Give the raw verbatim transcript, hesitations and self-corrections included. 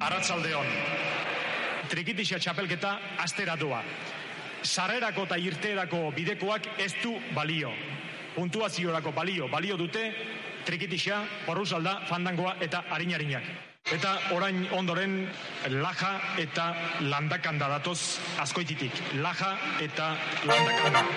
Arratsaldeon. Trikitixa txapelketa astera doa. Sarrerako eta irteerako bidekoak ez du balio. Puntuaziorako balio, balio dute Trikitixa, Porrusalda, Fandangoa eta Arinarinak. Eta orain ondoren Laja eta Landakanda datoz Azkoititik. Laja eta Landakanda.